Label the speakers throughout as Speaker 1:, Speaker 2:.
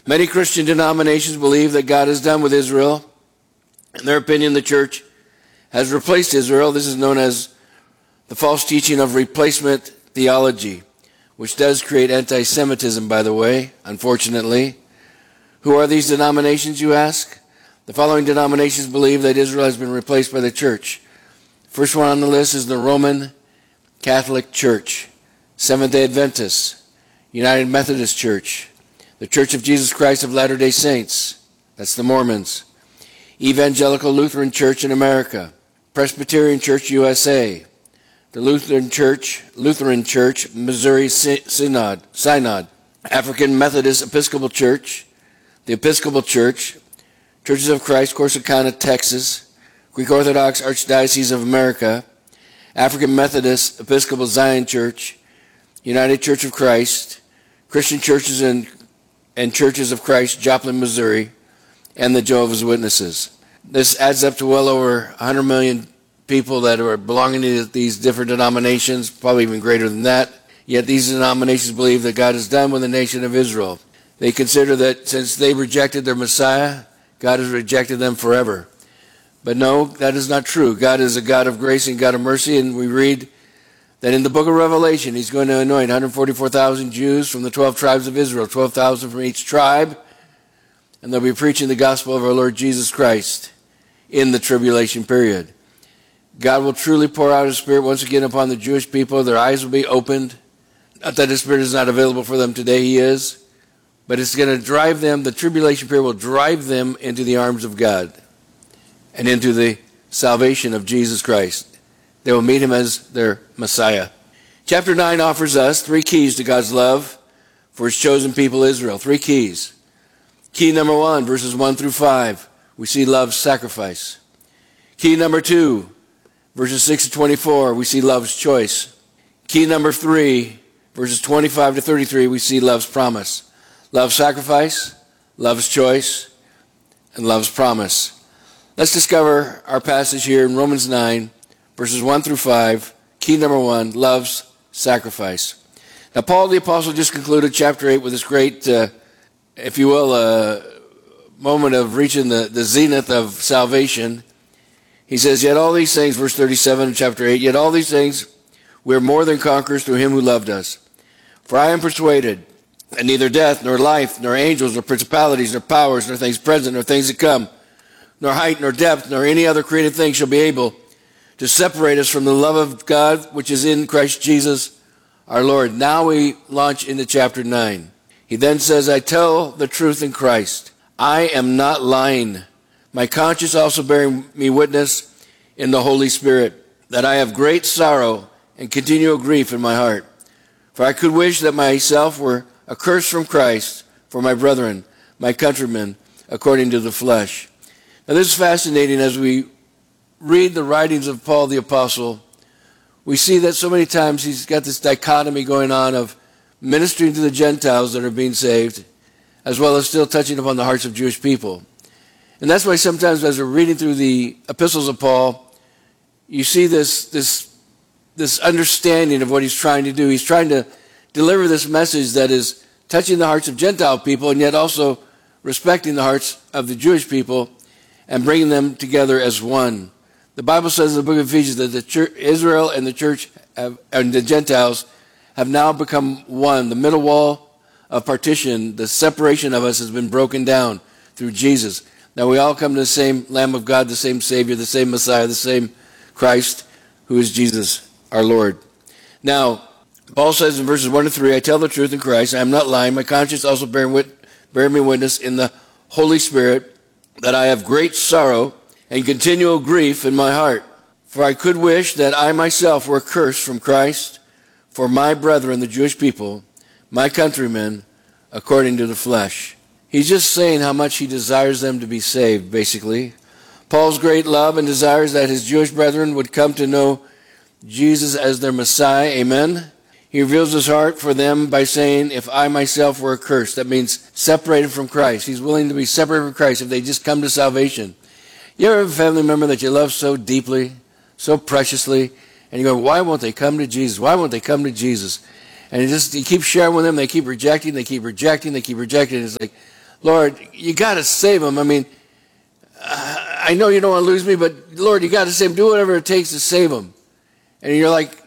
Speaker 1: Many Christian denominations believe that God is done with Israel. In their opinion, the church has replaced Israel. This is known as the false teaching of replacement theology, which does create anti-Semitism, by the way, unfortunately. Who are these denominations, you ask? The following denominations believe that Israel has been replaced by the church. First one on the list is the Roman Catholic Church, Seventh-day Adventists, United Methodist Church, the Church of Jesus Christ of Latter-day Saints, that's the Mormons, Evangelical Lutheran Church in America, Presbyterian Church USA, the Lutheran Church, Missouri Synod, African Methodist Episcopal Church, the Episcopal Church, Churches of Christ, Corsicana, Texas, Greek Orthodox Archdiocese of America, African Methodist Episcopal Zion Church, United Church of Christ, Christian Churches and Churches of Christ, Joplin, Missouri, and the Jehovah's Witnesses. This adds up to well over 100 million people that are belonging to these different denominations, probably even greater than that. Yet these denominations believe that God is done with the nation of Israel. They consider that since they rejected their Messiah, God has rejected them forever. But no, that is not true. God is a God of grace and God of mercy, and we read that in the book of Revelation, he's going to anoint 144,000 Jews from the 12 tribes of Israel, 12,000 from each tribe, and they'll be preaching the gospel of our Lord Jesus Christ in the tribulation period. God will truly pour out his Spirit once again upon the Jewish people. Their eyes will be opened. Not that his Spirit is not available for them today, he is. But it's going to drive them, the tribulation period will drive them into the arms of God and into the salvation of Jesus Christ. They will meet him as their Messiah. Chapter 9 offers us 3 keys to God's love for his chosen people Israel. 3 keys. Key number 1, verses 1 through 5, we see love's sacrifice. Key number 2, verses 6 to 24, we see love's choice. Key number 3, verses 25 to 33, we see love's promise. Love's sacrifice, love's choice, and love's promise. Let's discover our passage here in Romans 9, verses 1 through 5. Key number 1, love's sacrifice. Now, Paul the Apostle just concluded chapter 8 with this great, if you will, moment of reaching the zenith of salvation. He says, yet all these things, verse 37 of chapter 8, yet all these things we are more than conquerors through him who loved us. For I am persuaded that neither death, nor life, nor angels, nor principalities, nor powers, nor things present, nor things to come, nor height, nor depth, nor any other created thing shall be able to separate us from the love of God which is in Christ Jesus our Lord. Now we launch into chapter 9. He then says, I tell the truth in Christ. I am not lying. My conscience also bearing me witness in the Holy Spirit, that I have great sorrow and continual grief in my heart. For I could wish that myself were accursed from Christ for my brethren, my countrymen, according to the flesh. Now this is fascinating. As we read the writings of Paul the Apostle, we see that so many times he's got this dichotomy going on of ministering to the Gentiles that are being saved, as well as still touching upon the hearts of Jewish people. And that's why sometimes as we're reading through the epistles of Paul, you see this understanding of what he's trying to do. He's trying to deliver this message that is touching the hearts of Gentile people and yet also respecting the hearts of the Jewish people and bringing them together as one. The Bible says in the book of Ephesians that the church, Israel and the church and the Gentiles have now become one. The middle wall of partition, the separation of us has been broken down through Jesus. Now we all come to the same Lamb of God, the same Savior, the same Messiah, the same Christ, who is Jesus, our Lord. Now, Paul says in verses 1 to 3, I tell the truth in Christ, I am not lying. My conscience also bearing me witness in the Holy Spirit that I have great sorrow and continual grief in my heart. For I could wish that I myself were accursed from Christ for my brethren, the Jewish people, my countrymen, according to the flesh. He's just saying how much he desires them to be saved, basically. Paul's great love and desires that his Jewish brethren would come to know Jesus as their Messiah. Amen. He reveals his heart for them by saying, if I myself were accursed, that means separated from Christ. He's willing to be separated from Christ if they just come to salvation. You ever have a family member that you love so deeply, so preciously, and you go, why won't they come to Jesus? Why won't they come to Jesus? And you keep sharing with them, they keep rejecting. It's like, Lord, you got to save him. I mean, I know you don't want to lose me, but Lord, you got to save him. Do whatever it takes to save him. And you're like,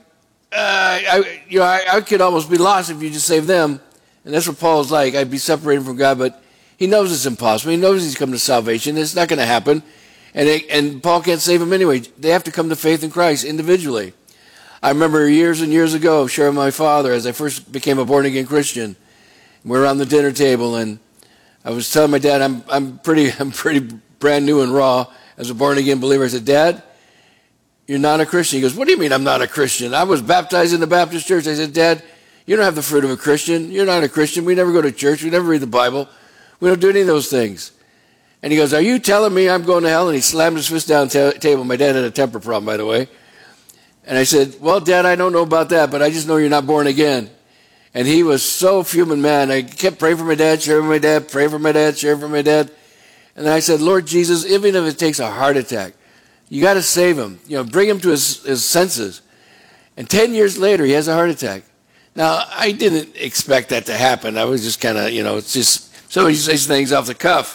Speaker 1: I could almost be lost if you just save them. And that's what Paul's like. I'd be separated from God, but he knows it's impossible. He knows he's come to salvation. It's not going to happen. And Paul can't save them anyway. They have to come to faith in Christ individually. I remember years and years ago sharing with my father as I first became a born-again Christian. We're around the dinner table, and I was telling my dad, I'm pretty brand new and raw as a born-again believer. I said, Dad, you're not a Christian. He goes, what do you mean I'm not a Christian? I was baptized in the Baptist church. I said, Dad, you don't have the fruit of a Christian. You're not a Christian. We never go to church. We never read the Bible. We don't do any of those things. And he goes, are you telling me I'm going to hell? And he slammed his fist down the table. My dad had a temper problem, by the way. And I said, well, Dad, I don't know about that, but I just know you're not born again. And he was so fuming mad. I kept praying for my dad, sharing with my dad, praying for my dad, sharing for my dad. And then I said, Lord Jesus, even if it takes a heart attack, you got to save him. Bring him to his senses. And 10 years later, he has a heart attack. Now, I didn't expect that to happen. I was just kind of, it's just, somebody says things off the cuff.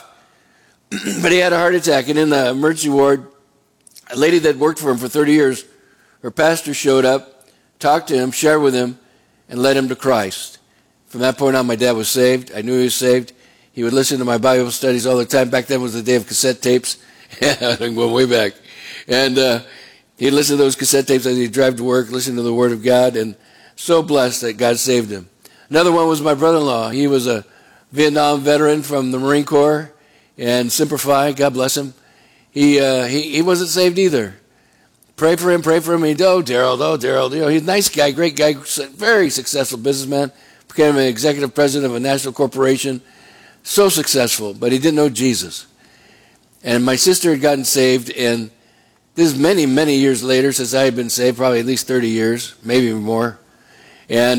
Speaker 1: But he had a heart attack. And in the emergency ward, a lady that worked for him for 30 years, her pastor showed up, talked to him, shared with him, and led him to Christ. From that point on, my dad was saved. I knew he was saved. He would listen to my Bible studies all the time. Back then was the day of cassette tapes. I'm going way back. And he'd listen to those cassette tapes as he'd drive to work, listen to the Word of God, and so blessed that God saved him. Another one was my brother-in-law. He was a Vietnam veteran from the Marine Corps and Semper Fi, God bless him. He wasn't saved either. Pray for him. And Daryl. He's a nice guy, great guy, very successful businessman. Became an executive president of a national corporation. So successful, but he didn't know Jesus. And my sister had gotten saved, and this is many, many years later since I had been saved, probably at least 30 years, maybe more. And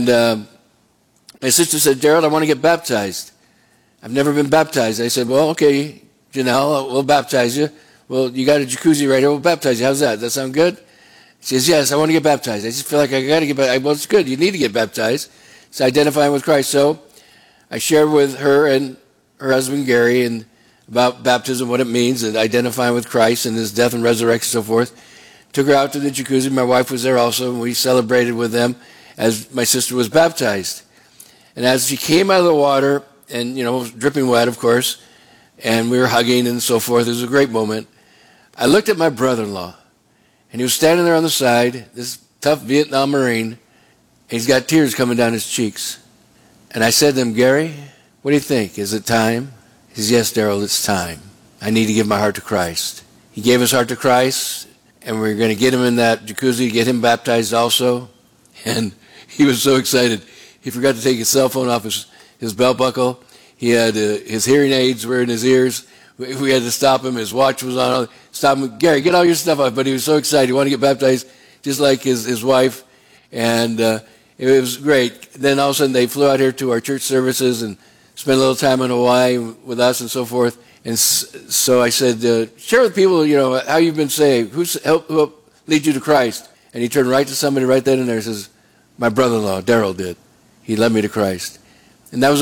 Speaker 1: my sister said, Daryl, I want to get baptized. I've never been baptized. I said, well, okay, Janelle, we'll baptize you. Well, you got a jacuzzi right here. We'll baptize you. How's that? Does that sound good? She says, yes, I want to get baptized. I just feel like I got to get baptized. Well, it's good. You need to get baptized. It's identifying with Christ. So I shared with her and her husband, Gary, and about baptism, what it means, and identifying with Christ and his death and resurrection and so forth. Took her out to the jacuzzi. My wife was there also, and we celebrated with them as my sister was baptized. And as she came out of the water, and, dripping wet, of course, and we were hugging and so forth, it was a great moment. I looked at my brother-in-law, and he was standing there on the side, this tough Vietnam Marine, and he's got tears coming down his cheeks. And I said to him, Gary, what do you think? Is it time? He says, yes, Daryl, it's time. I need to give my heart to Christ. He gave his heart to Christ, and we're going to get him in that jacuzzi, get him baptized also. And he was so excited. He forgot to take his cell phone off his belt buckle. He had his hearing aids were in his ears. We had to stop him. His watch was on. Stop him. Gary, get all your stuff off. But he was so excited. He wanted to get baptized just like his wife. And it was great. Then all of a sudden they flew out here to our church services and spent a little time in Hawaii with us and so forth. And so I said, share with people, how you've been saved. Who helped lead you to Christ? And he turned right to somebody right then and there and says, my brother-in-law, Daryl, did. He led me to Christ. And that was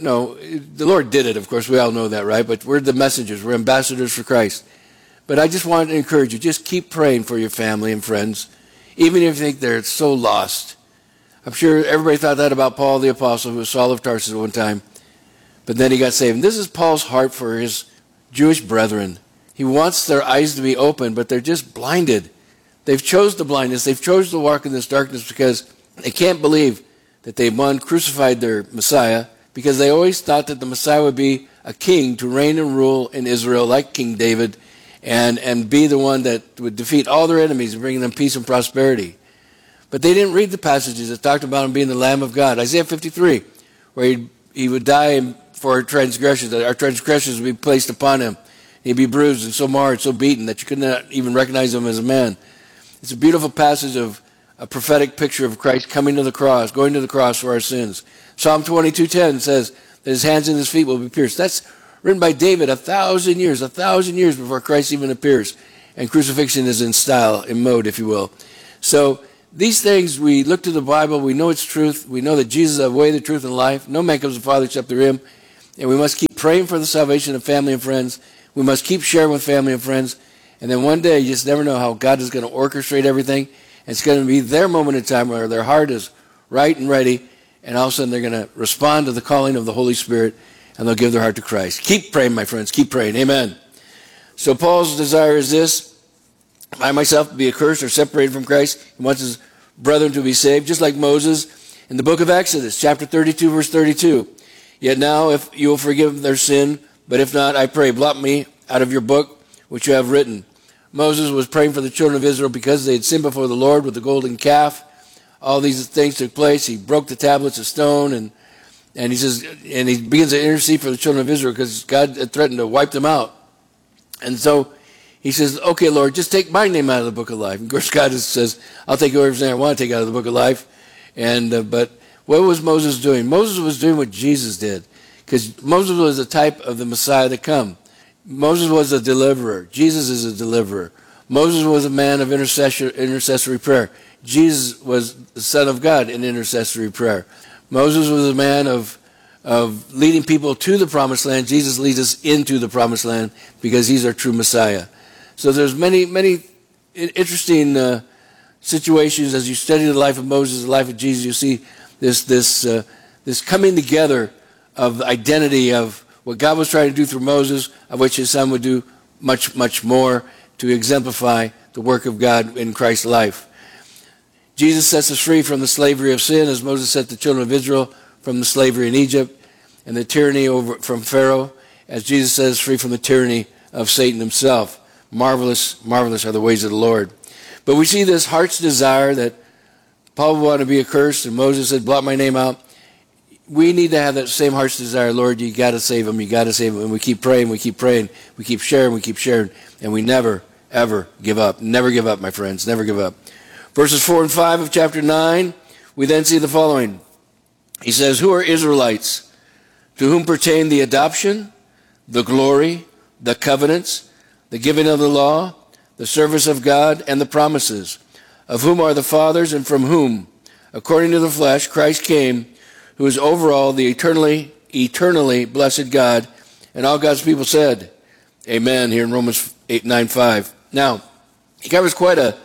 Speaker 1: the Lord did it, of course, we all know that, right? But we're the messengers, we're ambassadors for Christ. But I just wanted to encourage you, just keep praying for your family and friends, even if you think they're so lost. I'm sure everybody thought that about Paul the Apostle, who was Saul of Tarsus at one time. But then he got saved. And this is Paul's heart for his Jewish brethren. He wants their eyes to be open, but they're just blinded. They've chose the blindness. They've chose to walk in this darkness because they can't believe that they, one, crucified their Messiah, because they always thought that the Messiah would be a king to reign and rule in Israel like King David and be the one that would defeat all their enemies and bring them peace and prosperity. But they didn't read the passages that talked about him being the Lamb of God. Isaiah 53, where he would die for our transgressions, that our transgressions would be placed upon him. He'd be bruised and so marred, so beaten that you could not even recognize him as a man. It's a beautiful passage of a prophetic picture of Christ coming to the cross, going to the cross for our sins. Psalm 22:10 says that his hands and his feet will be pierced. That's written by David 1,000 years before Christ even appears. And crucifixion is in style, in mode, if you will. So these things, we look to the Bible, we know it's truth, we know that Jesus is the way, the truth, and life. No man comes to the Father except through him. And we must keep praying for the salvation of family and friends. We must keep sharing with family and friends. And then one day, you just never know how God is going to orchestrate everything. And it's going to be their moment in time where their heart is right and ready. And all of a sudden, they're going to respond to the calling of the Holy Spirit. And they'll give their heart to Christ. Keep praying, my friends. Keep praying. Amen. So Paul's desire is this. I myself to be accursed or separated from Christ. He wants his brethren to be saved. Just like Moses in the book of Exodus, chapter 32, verse 32. Yet now, if you will forgive their sin, but if not, I pray, blot me out of your book, which you have written. Moses was praying for the children of Israel because they had sinned before the Lord with the golden calf. All these things took place. He broke the tablets of stone, and he says, and he begins to intercede for the children of Israel because God had threatened to wipe them out. And so he says, okay, Lord, just take my name out of the book of life. And of course, God says, I'll take whoever's name I want to take out of the book of life. But what was Moses doing? Moses was doing what Jesus did, because Moses was a type of the Messiah to come. Moses was a deliverer. Jesus is a deliverer. Moses was a man of intercessory prayer. Jesus was the Son of God in intercessory prayer. Moses was a man of leading people to the promised land. Jesus leads us into the promised land because he's our true Messiah. So there's many interesting situations as you study the life of Moses, the life of Jesus. You see this coming together of the identity of what God was trying to do through Moses, of which his son would do much, much more to exemplify the work of God in Christ's life. Jesus sets us free from the slavery of sin, as Moses set the children of Israel from the slavery in Egypt and the tyranny from Pharaoh, as Jesus set us free from the tyranny of Satan himself. Marvelous, marvelous are the ways of the Lord. But we see this heart's desire that Paul would want to be accursed, and Moses said, blot my name out. We need to have that same heart's desire. Lord, you got to save them. You got to save them. And we keep praying. We keep praying. We keep sharing. And we never, ever give up. Never give up, my friends. Never give up. Verses 4 and 5 of chapter 9, we then see the following. He says, who are Israelites, to whom pertain the adoption, the glory, the covenants, the giving of the law, the service of God, and the promises, of whom are the fathers, and from whom, according to the flesh, Christ came, who is over all, the eternally blessed God. And all God's people said, amen, here in Romans 9:5. Now, he covers quite a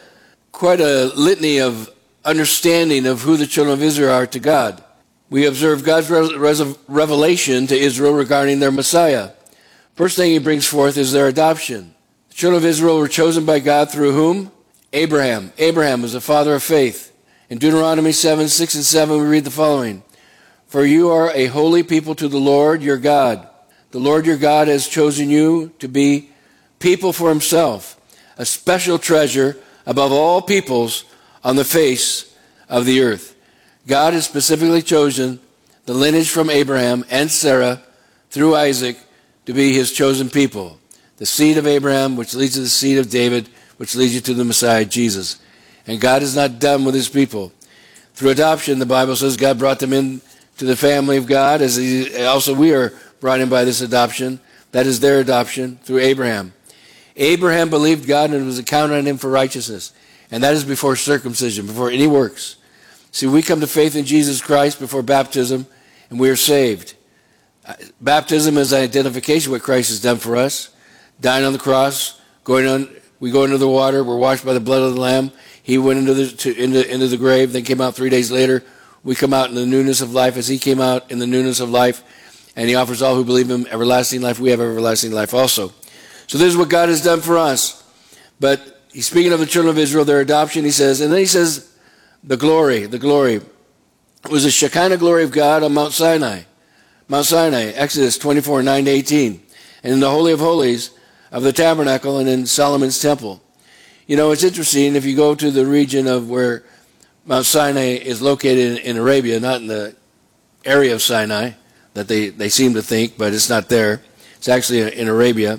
Speaker 1: litany of understanding of who the children of Israel are to God. We observe God's revelation to Israel regarding their Messiah. First thing he brings forth is their adoption. The children of Israel were chosen by God through whom? Abraham. Abraham was the father of faith. In Deuteronomy 7:6 and 7, we read the following. For you are a holy people to the Lord your God. The Lord your God has chosen you to be people for himself, a special treasure above all peoples on the face of the earth. God has specifically chosen the lineage from Abraham and Sarah through Isaac to be his chosen people. The seed of Abraham, which leads to the seed of David, which leads you to the Messiah, Jesus. And God is not done with his people. Through adoption, the Bible says God brought them in to the family of God, as also we are brought in by this adoption. That is their adoption through Abraham. Abraham believed God and it was accounted on him for righteousness. And that is before circumcision, before any works. See, we come to faith in Jesus Christ before baptism, and we are saved. Baptism is an identification of what Christ has done for us. Dying on the cross, we go into the water, we're washed by the blood of the Lamb. He went into the grave, then came out 3 days later. We come out in the newness of life as he came out in the newness of life. And he offers all who believe him everlasting life. We have everlasting life also. So this is what God has done for us. But he's speaking of the children of Israel, their adoption, he says. And then he says, the glory. It was the Shekinah glory of God on Mount Sinai. Mount Sinai, Exodus 24, 9-18. And in the Holy of Holies of the tabernacle and in Solomon's temple. You know, it's interesting if you go to the region of where Mount Sinai is located in Arabia, not in the area of Sinai that they seem to think, but it's not there. It's actually in Arabia.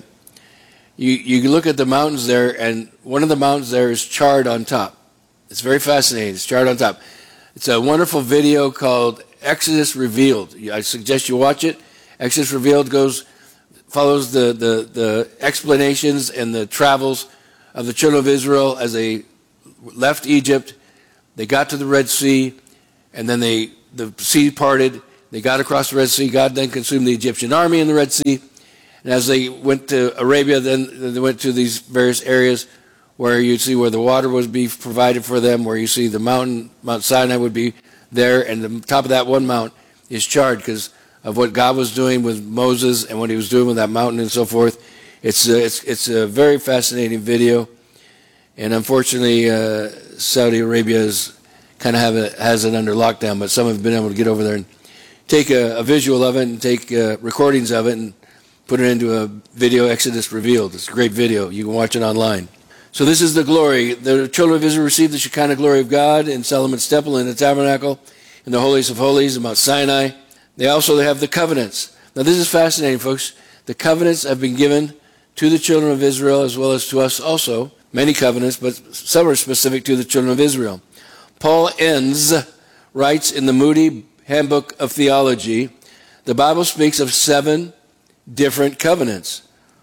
Speaker 1: You look at the mountains there, and one of the mountains there is charred on top. It's very fascinating. It's charred on top. It's a wonderful video called Exodus Revealed. I suggest you watch it. Exodus Revealed follows the explanations and the travels of the children of Israel as they left Egypt. They got to the Red Sea, and then the sea parted. They got across the Red Sea. God then consumed the Egyptian army in the Red Sea. And as they went to Arabia, then they went to these various areas where you see where the water would be provided for them, where you see the mountain, Mount Sinai would be there, and the top of that one mount is charred because of what God was doing with Moses and what he was doing with that mountain and so forth. It's a very fascinating video, and unfortunately, Saudi Arabia is kind of has it under lockdown, but some have been able to get over there and take a visual of it and take recordings of it and put it into a video, Exodus Revealed. It's a great video. You can watch it online. So this is the glory. The children of Israel received the Shekinah glory of God in Solomon's temple, in the tabernacle, in the holiest of holies, in Mount Sinai. They also have the covenants. Now this is fascinating, folks. The covenants have been given to the children of Israel as well as to us also. Many covenants, but some are specific to the children of Israel. Paul writes in the Moody Handbook of Theology, the Bible speaks of 7 different covenants,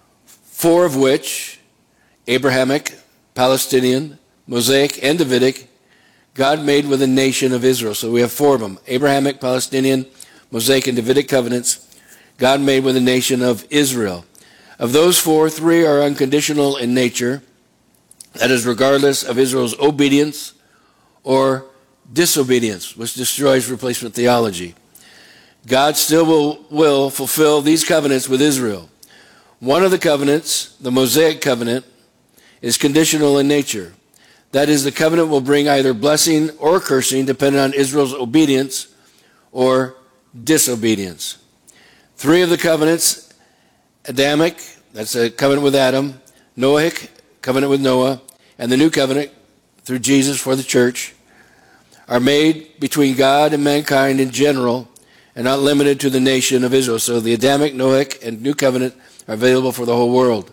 Speaker 1: 4 of which, Abrahamic, Palestinian, Mosaic, and Davidic, God made with the nation of Israel. So we have 4 of them, Abrahamic, Palestinian, Mosaic, and Davidic covenants, God made with the nation of Israel. Of those 4, 3 are unconditional in nature, that is regardless of Israel's obedience or disobedience, which destroys replacement theology. God still will fulfill these covenants with Israel. One of the covenants, the Mosaic covenant, is conditional in nature. That is, the covenant will bring either blessing or cursing depending on Israel's obedience or disobedience. 3 of the covenants, Adamic, that's a covenant with Adam, Noahic, covenant with Noah, and the new covenant through Jesus for the church, are made between God and mankind in general and not limited to the nation of Israel. So the Adamic, Noahic, and new covenant are available for the whole world.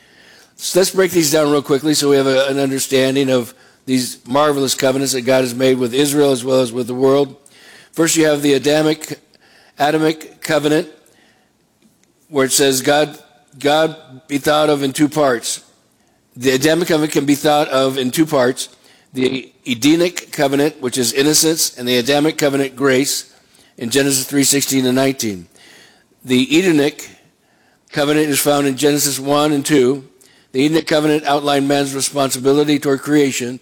Speaker 1: So let's break these down real quickly so we have an understanding of these marvelous covenants that God has made with Israel as well as with the world. First, you have the Adamic covenant, where it says God be thought of in 2 parts. The Adamic covenant can be thought of in 2 parts. The Edenic covenant, which is innocence, and the Adamic covenant, grace, in Genesis 3:16 and 19. The Edenic covenant is found in Genesis 1 and 2. The Edenic covenant outlined man's responsibility toward creation,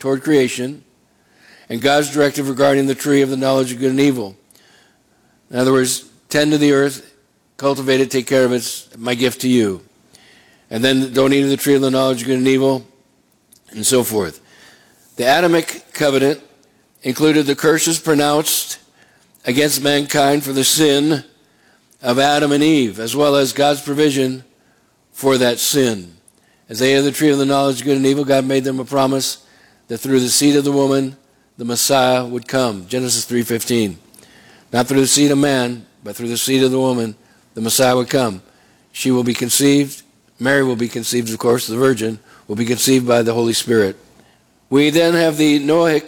Speaker 1: and God's directive regarding the tree of the knowledge of good and evil. In other words, tend to the earth, cultivate it, take care of it, it's my gift to you. And then don't eat of the tree of the knowledge of good and evil, and so forth. The Adamic covenant included the curses pronounced against mankind for the sin of Adam and Eve, as well as God's provision for that sin. As they ate of the tree of the knowledge of good and evil, God made them a promise that through the seed of the woman, the Messiah would come. Genesis 3:15. Not through the seed of man, but through the seed of the woman, the Messiah would come. She will be conceived, Mary will be conceived, of course, the virgin will be conceived by the Holy Spirit. We then have the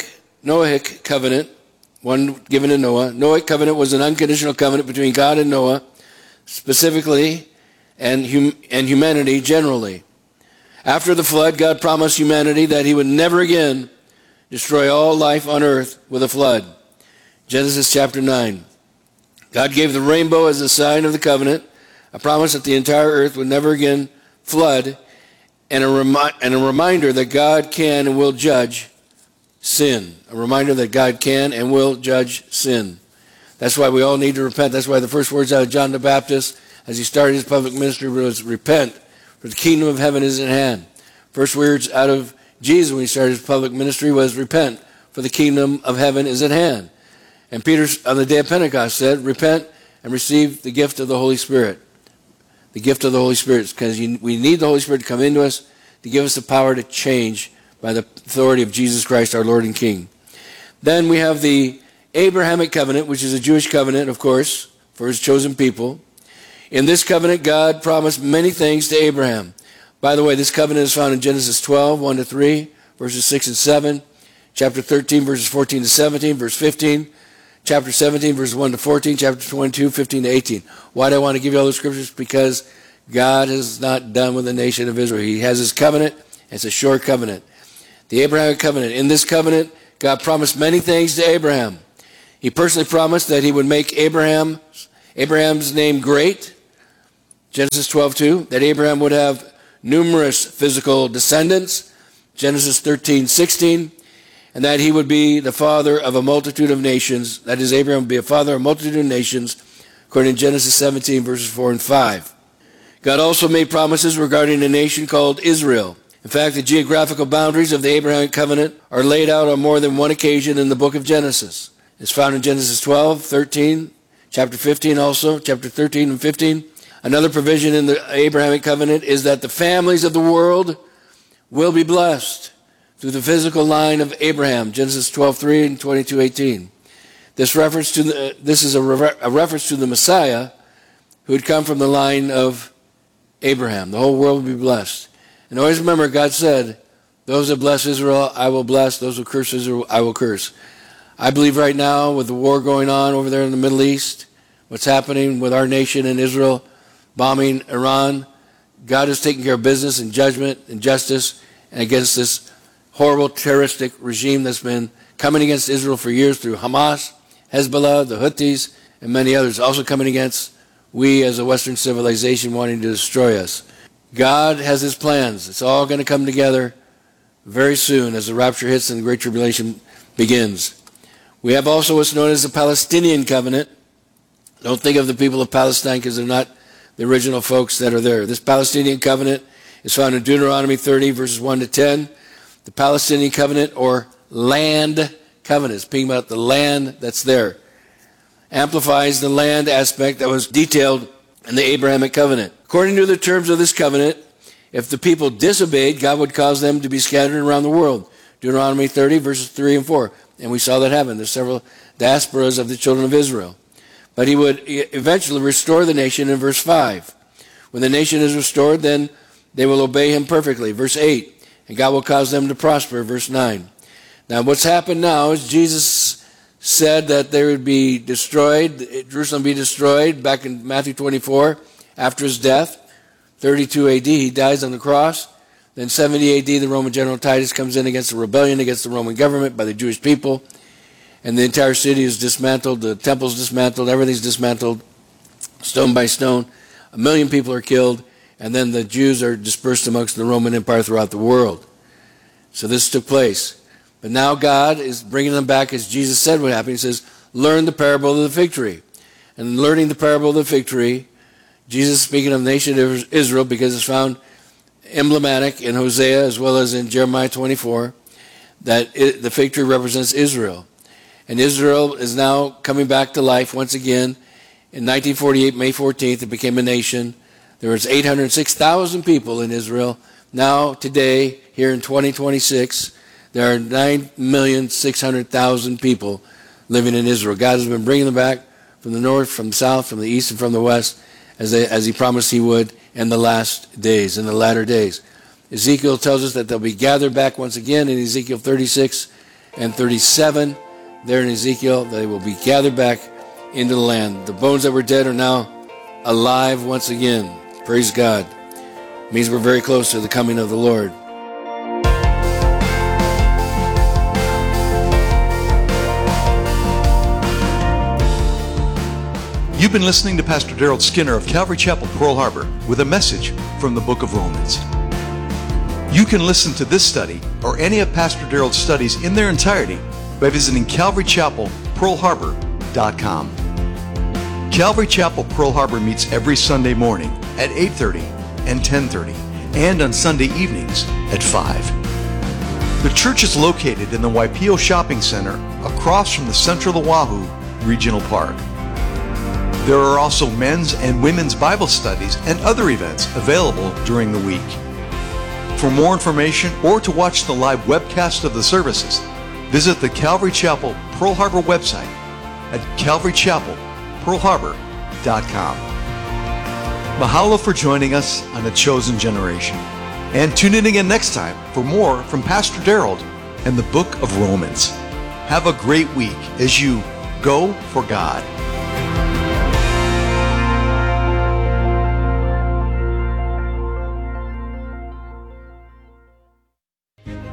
Speaker 1: Noahic covenant, one given to Noah. Noahic covenant was an unconditional covenant between God and Noah, specifically, and humanity generally. After the flood, God promised humanity that he would never again destroy all life on earth with a flood. Genesis chapter 9. God gave the rainbow as a sign of the covenant, a promise that the entire earth would never again flood, and a reminder that God can and will judge sin. A reminder that God can and will judge sin. That's why we all need to repent. That's why the first words out of John the Baptist as he started his public ministry was, repent, for the kingdom of heaven is at hand. First words out of Jesus when he started his public ministry was, repent, for the kingdom of heaven is at hand. And Peter, on the day of Pentecost, said, repent and receive the gift of the Holy Spirit. The gift of the Holy Spirit, because we need the Holy Spirit to come into us to give us the power to change by the authority of Jesus Christ, our Lord and King. Then we have the Abrahamic covenant, which is a Jewish covenant, of course, for his chosen people. In this covenant, God promised many things to Abraham. By the way, this covenant is found in Genesis 12, 1-3, verses 6 and 7, chapter 13, verses 14 to 17, verse 15, chapter 17, verses 1 to 14, chapter 22, 15 to 18. Why do I want to give you all those scriptures? Because God is not done with the nation of Israel. He has his covenant. It's a sure covenant. The Abrahamic covenant. In this covenant, God promised many things to Abraham. He personally promised that he would make Abraham's name great, Genesis 12:2, that Abraham would have numerous physical descendants, Genesis 13:16, and that he would be the father of a multitude of nations, that is, Abraham would be a father of a multitude of nations, according to Genesis 17, verses 4 and 5. God also made promises regarding a nation called Israel. In fact, the geographical boundaries of the Abrahamic covenant are laid out on more than one occasion in the book of Genesis. It's found in Genesis 12, 13, chapter 15 also, chapter 13 and 15. Another provision in the Abrahamic covenant is that the families of the world will be blessed through the physical line of Abraham, Genesis 12:3 and 22:18. This is a reference to the Messiah who would come from the line of Abraham. The whole world will be blessed. And always remember, God said, those that bless Israel, I will bless. Those who curse Israel, I will curse. I believe right now, with the war going on over there in the Middle East, what's happening with our nation and Israel, bombing Iran, God is taking care of business and judgment and justice and against this horrible terroristic regime that's been coming against Israel for years through Hamas, Hezbollah, the Houthis, and many others, also coming against we as a Western civilization wanting to destroy us. God has his plans. It's all going to come together very soon as the rapture hits and the Great Tribulation begins. We have also what's known as the Palestinian covenant. Don't think of the people of Palestine because they're not the original folks that are there. This Palestinian covenant is found in Deuteronomy 30, verses 1 to 10. The Palestinian covenant, or land covenant, speaking about the land that's there, amplifies the land aspect that was detailed in the Abrahamic covenant. According to the terms of this covenant, if the people disobeyed, God would cause them to be scattered around the world. Deuteronomy 30, verses 3 and 4. And we saw that happen. There's several diasporas of the children of Israel. But he would eventually restore the nation in verse 5. When the nation is restored, then they will obey him perfectly. Verse 8. And God will cause them to prosper. Verse 9. Now what's happened now is Jesus said that they would be destroyed, Jerusalem be destroyed, back in Matthew 24, after his death, 32 AD, he dies on the cross. Then 70 AD, the Roman general Titus comes in against a rebellion against the Roman government by the Jewish people, and the entire city is dismantled, the temple's dismantled, everything's dismantled, stone by stone. 1 million people are killed, and then the Jews are dispersed amongst the Roman Empire throughout the world. So this took place. But now God is bringing them back, as Jesus said would happen. He says, learn the parable of the fig tree. And learning the parable of the fig tree, Jesus speaking of the nation of Israel, because it's found emblematic in Hosea as well as in Jeremiah 24, that the fig tree represents Israel. And Israel is now coming back to life once again. In 1948, May 14th, it became a nation. There was 806,000 people in Israel. Now, today, here in 2026, there are 9,600,000 people living in Israel. God has been bringing them back from the north, from the south, from the east, and from the west, as he promised he would in the last days, in the latter days. Ezekiel tells us that they'll be gathered back once again in Ezekiel 36 and 37. There in Ezekiel, they will be gathered back into the land. The bones that were dead are now alive once again. Praise God. It means we're very close to the coming of the Lord.
Speaker 2: You've been listening to Pastor Daryl Skinner of Calvary Chapel, Pearl Harbor, with a message from the book of Romans. You can listen to this study or any of Pastor Daryl's studies in their entirety by visiting CalvaryChapelPearlHarbor.com. Calvary Chapel, Pearl Harbor meets every Sunday morning at 8:30 and 10:30, and on Sunday evenings at 5. The church is located in the Waipio Shopping Center across from the Central Oahu Regional Park. There are also men's and women's Bible studies and other events available during the week. For more information or to watch the live webcast of the services, visit the Calvary Chapel Pearl Harbor website at CalvaryChapelPearlHarbor.com. Mahalo for joining us on A Chosen Generation. And tune in again next time for more from Pastor Daryl and the book of Romans. Have a great week as you go for God.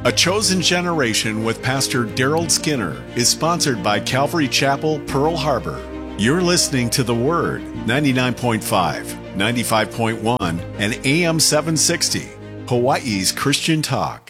Speaker 3: A Chosen Generation with Pastor Daryl Skinner is sponsored by Calvary Chapel, Pearl Harbor. You're listening to The Word, 99.5, 95.1, and AM 760, Hawaii's Christian Talk.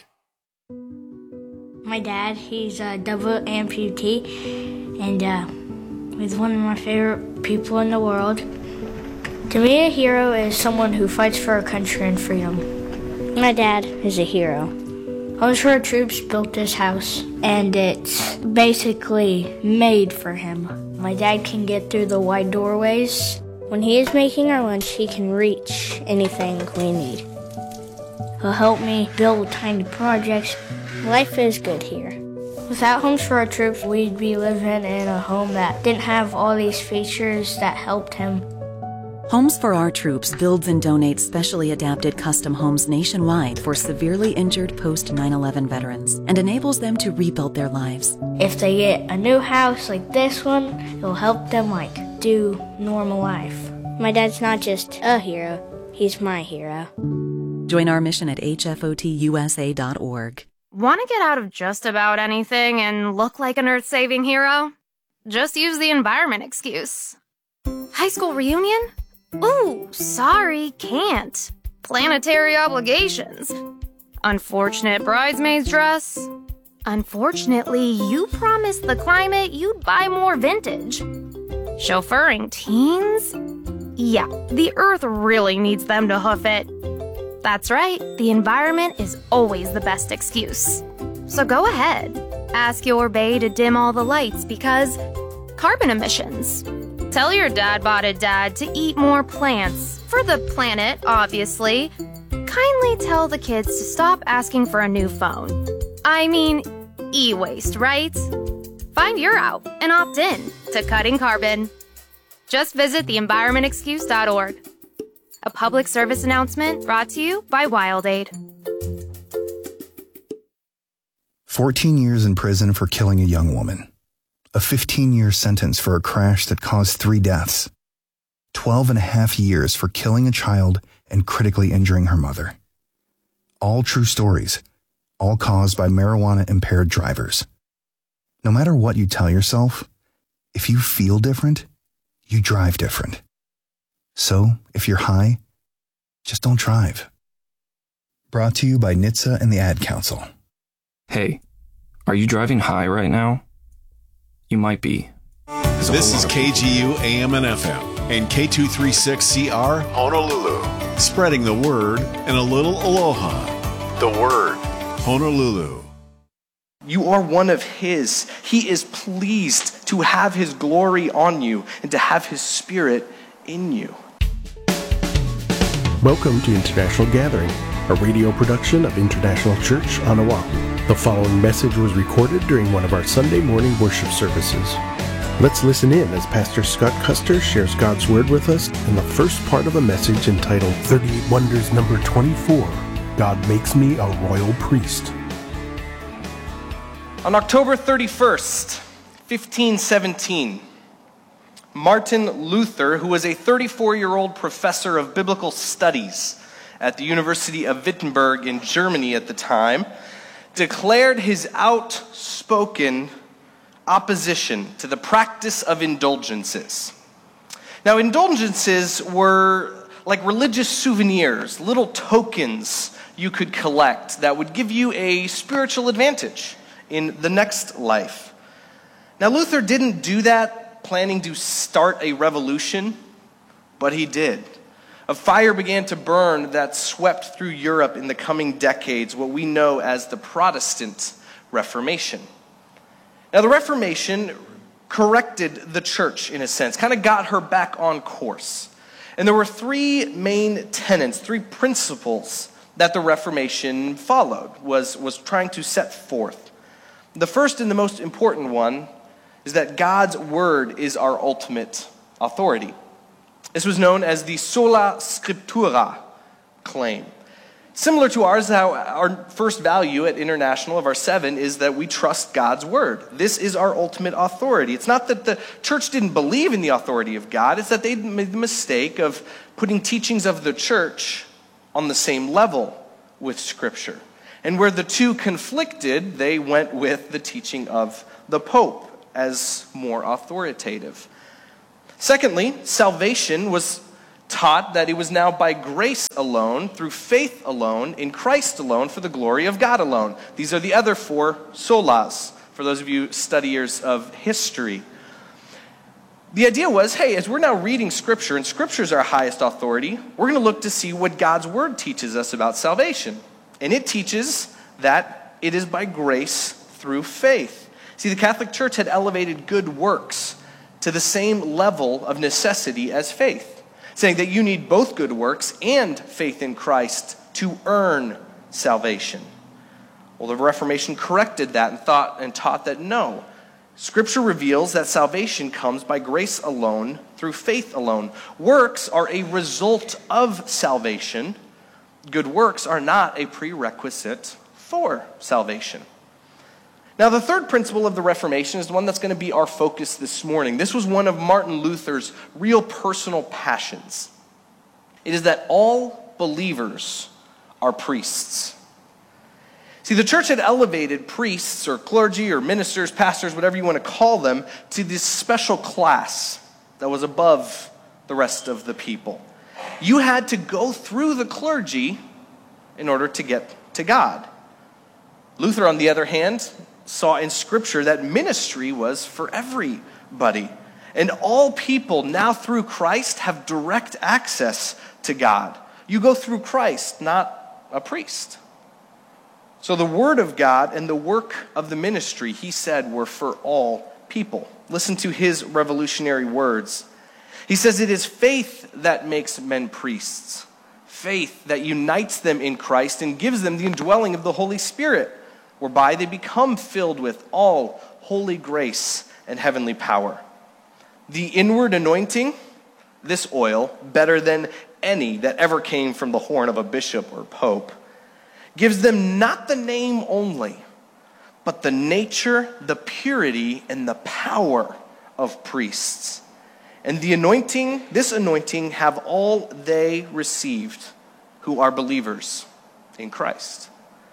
Speaker 4: My dad, he's a double amputee, and he's one of my favorite people in the world. To me, a hero is someone who fights for our country and freedom. My dad is a hero. Homes for Our Troops built this house, and it's basically made for him. My dad can get through the wide doorways. When he is making our lunch, he can reach anything we need. He'll help me build tiny projects. Life is good here. Without Homes for Our Troops, we'd be living in a home that didn't have all these features that helped him.
Speaker 5: Homes for Our Troops builds and donates specially adapted custom homes nationwide for severely injured post-9/11 veterans and enables them to rebuild their lives.
Speaker 4: If they get a new house like this one, it'll help them do normal life. My dad's not just a hero, he's my hero.
Speaker 5: Join our mission at hfotusa.org.
Speaker 6: Want to get out of just about anything and look like an earth-saving hero? Just use the environment excuse. High school reunion? Ooh, sorry, can't. Planetary obligations. Unfortunate bridesmaid's dress. Unfortunately, you promised the climate you'd buy more vintage. Chauffeuring teens? Yeah, the earth really needs them to hoof it. That's right, the environment is always the best excuse. So go ahead, ask your bae to dim all the lights because carbon emissions. Tell your dad-botted dad to eat more plants, for the planet, obviously. Kindly tell the kids to stop asking for a new phone. I mean, e-waste, right? Find your out and opt in to cutting carbon. Just visit theenvironmentexcuse.org. A public service announcement brought to you by WildAid.
Speaker 7: 14 years in prison for killing a young woman. A 15-year sentence for a crash that caused 3 deaths. 12 and a half years for killing a child and critically injuring her mother. All true stories, all caused by marijuana-impaired drivers. No matter what you tell yourself, if you feel different, you drive different. So, if you're high, just don't drive. Brought to you by NHTSA and the Ad Council.
Speaker 8: Hey, are you driving high right now? You might be.
Speaker 3: This is KGU AM and FM and K236CR Honolulu. Spreading the word and a little aloha. The Word, Honolulu.
Speaker 9: You are one of His. He is pleased to have His glory on you and to have His Spirit in you.
Speaker 10: Welcome to International Gathering, a radio production of International Church on Oahu. The following message was recorded during one of our Sunday morning worship services. Let's listen in as Pastor Scott Custer shares God's Word with us in the first part of a message entitled 38 Wonders number 24, God Makes Me a Royal Priest.
Speaker 9: On October 31st, 1517, Martin Luther, who was a 34-year-old professor of biblical studies at the University of Wittenberg in Germany at the time, declared his outspoken opposition to the practice of indulgences. Now, indulgences were like religious souvenirs, little tokens you could collect that would give you a spiritual advantage in the next life. Now, Luther didn't do that planning to start a revolution, but he did. A fire began to burn that swept through Europe in the coming decades, what we know as the Protestant Reformation. Now, the Reformation corrected the church, in a sense, kind of got her back on course. And there were 3 main tenets, 3 principles that the Reformation followed, was trying to set forth. The first and the most important one is that God's Word is our ultimate authority. This was known as the sola scriptura claim. Similar to ours, how our first value at International of our 7 is that we trust God's Word. This is our ultimate authority. It's not that the church didn't believe in the authority of God, it's that they made the mistake of putting teachings of the church on the same level with Scripture. And where the two conflicted, they went with the teaching of the Pope as more authoritative. Secondly, salvation was taught that it was now by grace alone, through faith alone, in Christ alone, for the glory of God alone. These are the other four solas, for those of you studiers of history. The idea was, hey, as we're now reading Scripture, and Scripture is our highest authority, we're going to look to see what God's Word teaches us about salvation. And it teaches that it is by grace through faith. See, the Catholic Church had elevated good works to the same level of necessity as faith, saying that you need both good works and faith in Christ to earn salvation. Well, the Reformation corrected that and taught that no, Scripture reveals that salvation comes by grace alone, through faith alone. Works are a result of salvation. Good works are not a prerequisite for salvation. Now, the third principle of the Reformation is the one that's going to be our focus this morning. This was one of Martin Luther's real personal passions. It is that all believers are priests. See, the church had elevated priests or clergy or ministers, pastors, whatever you want to call them, to this special class that was above the rest of the people. You had to go through the clergy in order to get to God. Luther, on the other hand, saw in Scripture that ministry was for everybody. And all people now through Christ have direct access to God. You go through Christ, not a priest. So the Word of God and the work of the ministry, he said, were for all people. Listen to his revolutionary words. He says, it is faith that makes men priests. Faith that unites them in Christ and gives them the indwelling of the Holy Spirit, whereby they become filled with all holy grace and heavenly power. The inward anointing, this oil, better than any that ever came from the horn of a bishop or pope, gives them not the name only, but the nature, the purity, and the power of priests. And the anointing, this anointing, have all they received who are believers in Christ.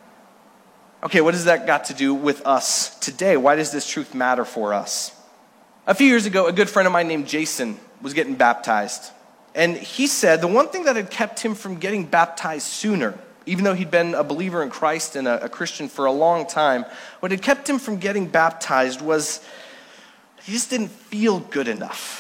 Speaker 9: Okay, what has that got to do with us today? Why does this truth matter for us? A few years ago, a good friend of mine named Jason was getting baptized. And he said the one thing that had kept him from getting baptized sooner, even though he'd been a believer in Christ and a Christian for a long time, what had kept him from getting baptized was he just didn't feel good enough.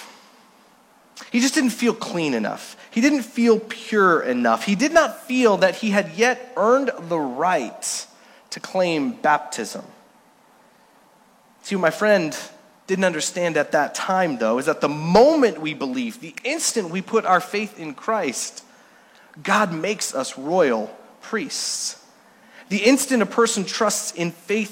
Speaker 9: He just didn't feel clean enough. He didn't feel pure enough. He did not feel that he had yet earned the right to claim baptism. See, what my friend didn't understand at that time, though, is that the moment we believe, the instant we put our faith in Christ, God makes us royal priests. The instant a person trusts in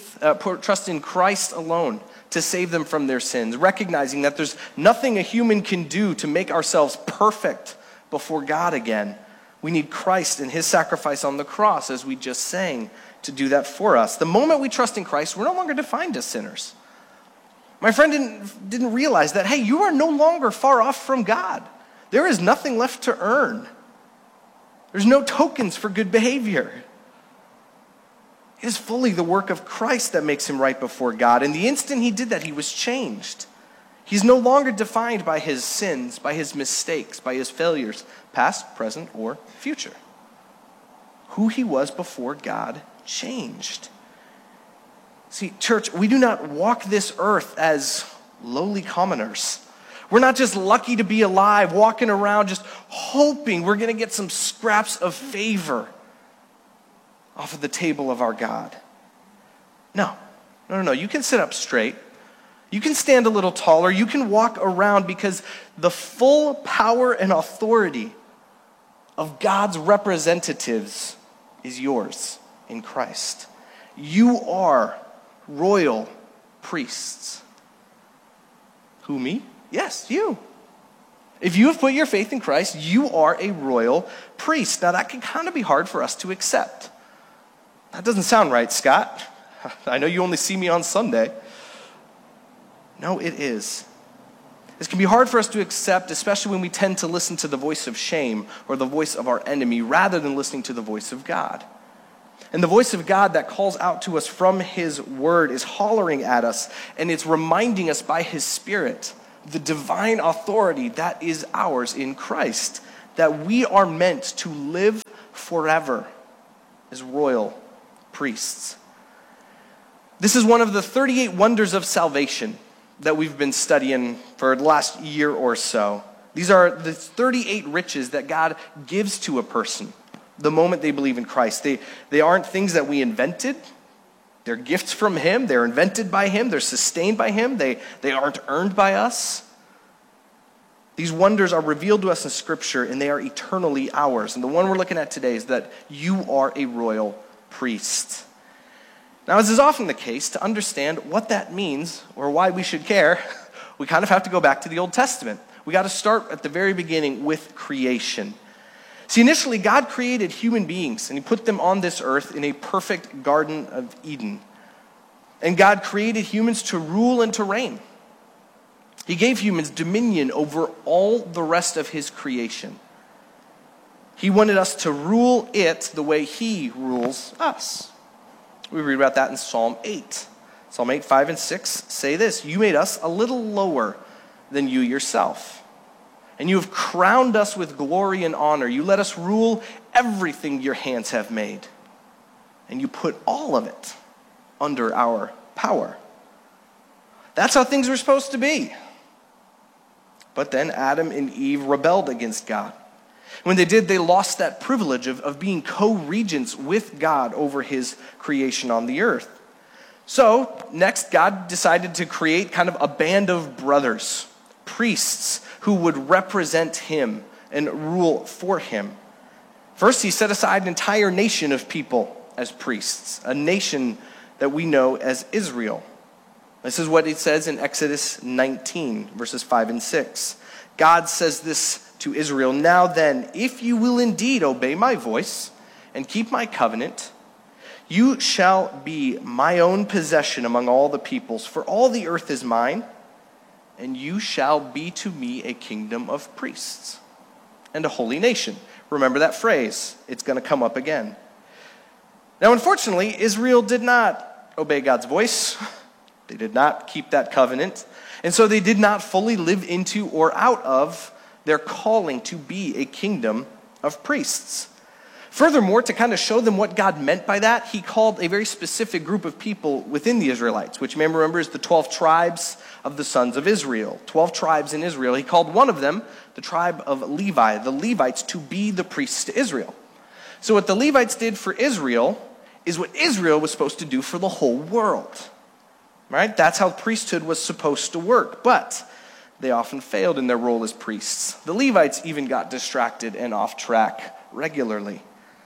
Speaker 9: Christ alone to save them from their sins, recognizing that there's nothing a human can do to make ourselves perfect before God again. We need Christ and his sacrifice on the cross, as we just sang, to do that for us. The moment we trust in Christ, we're no longer defined as sinners. My friend didn't realize that, hey, you are no longer far off from God. There is nothing left to earn. There's no tokens for good behavior. It is fully the work of Christ that makes him right before God. And the instant he did that, he was changed. He's no longer defined by his sins, by his mistakes, by his failures, past, present, or future. Who he was before God changed. See, church, we do not walk this earth as lowly commoners. We're not just lucky to be alive, walking around just hoping we're going to get some scraps of favor off of the table of our God. No. You can sit up straight. You can stand a little taller. You can walk around because the full power and authority of God's representatives is yours in Christ. You are royal priests. Who, me? Yes, you. If you have put your faith in Christ, you are a royal priest. Now, that can kind of be hard for us to accept. That doesn't sound right, Scott. I know you only see me on Sunday. No, it is. This can be hard for us to accept, especially when we tend to listen to the voice of shame or the voice of our enemy rather than listening to the voice of God. And the voice of God that calls out to us from his word is hollering at us, and it's reminding us by his Spirit the divine authority that is ours in Christ, that we are meant to live forever as royal priests. This is one of the 38 wonders of salvation that we've been studying for the last year or so. These are the 38 riches that God gives to a person the moment they believe in Christ. They aren't things that we invented. They're gifts from him. They're invented by him. They're sustained by him. They aren't earned by us. These wonders are revealed to us in Scripture, and they are eternally ours. And the one we're looking at today is that you are a royal priest. Now, as is often the case, to understand what that means or why we should care, we kind of have to go back to the Old Testament. We got to start at the very beginning with creation. See, initially, God created human beings, and he put them on this earth in a perfect Garden of Eden. And God created humans to rule and to reign. He gave humans dominion over all the rest of his creation. He wanted us to rule it the way he rules us. We read about that in Psalm 8. Psalm 8, 5, and 6 say this: "You made us a little lower than you yourself. And you have crowned us with glory and honor. You let us rule everything your hands have made. And you put all of it under our power." That's how things were supposed to be. But then Adam and Eve rebelled against God. When they did, they lost that privilege of being co-regents with God over his creation on the earth. So, next, God decided to create kind of a band of brothers, priests, who would represent him and rule for him. First, he set aside an entire nation of people as priests, a nation that we know as Israel. This is what it says in Exodus 19, verses 5 and 6. God says this to Israel: "Now then, if you will indeed obey my voice and keep my covenant, you shall be my own possession among all the peoples, for all the earth is mine, and you shall be to me a kingdom of priests and a holy nation." Remember that phrase. It's going to come up again. Now, unfortunately, Israel did not obey God's voice. They did not keep that covenant. And so they did not fully live into or out of their calling to be a kingdom of priests. Furthermore, to kind of show them what God meant by that, he called a very specific group of people within the Israelites, which you may remember is the 12 tribes of the sons of Israel. 12 tribes in Israel. He called one of them, the tribe of Levi, the Levites, to be the priests to Israel. So what the Levites did for Israel is what Israel was supposed to do for the whole world. Right? That's how priesthood was supposed to work. But they often failed in their role as priests. The Levites even got distracted and off track regularly.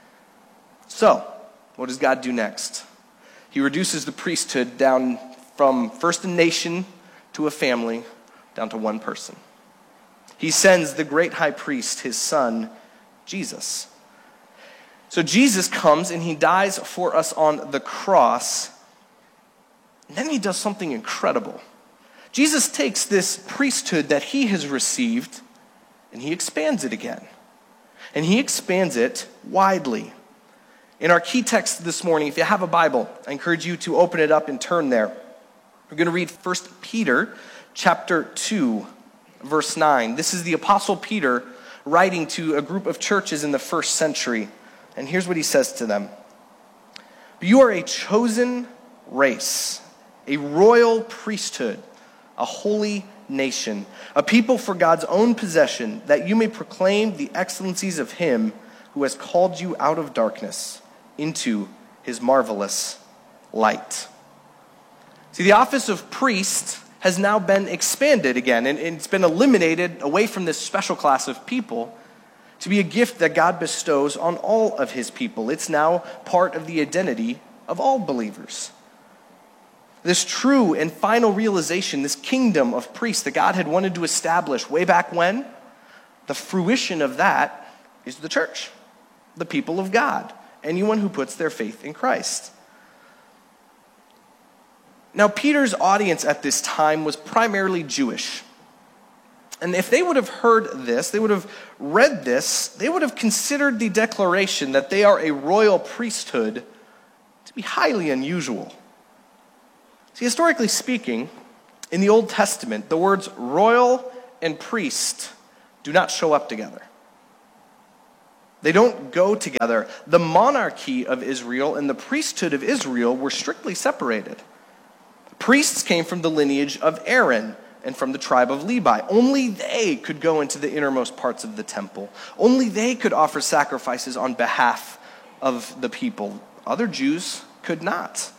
Speaker 9: So, what does God do next? He reduces the priesthood down from first a nation to a family, down to one person. He sends the great high priest, his son, Jesus. So Jesus comes and he dies for us on the cross. And then he does something incredible. Jesus takes this priesthood that he has received and he expands it again. And he expands it widely. In our key text this morning, if you have a Bible, I encourage you to open it up and turn there. We're going to read 1 Peter chapter 2, verse 9. This is the Apostle Peter writing to a group of churches in the first century. And here's what he says to them: "You are a chosen race, a royal priesthood, a holy nation, a people for God's own possession, that you may proclaim the excellencies of him who has called you out of darkness into his marvelous light." See, the office of priest has now been expanded again, and it's been eliminated away from this special class of people to be a gift that God bestows on all of his people. It's now part of the identity of all believers. This true and final realization, this kingdom of priests that God had wanted to establish way back when, the fruition of that is the church, the people of God, anyone who puts their faith in Christ. Now, Peter's audience at this time was primarily Jewish. And if they would have heard this, they would have read this, they would have considered the declaration that they are a royal priesthood be highly unusual. See, historically speaking, in the Old Testament, the words royal and priest do not show up together. They don't go together. The monarchy of Israel and the priesthood of Israel were strictly separated. Priests came from the lineage of Aaron and from the tribe of Levi. Only they could go into the innermost parts of the temple. Only they could offer sacrifices on behalf of the people. Other Jews could not.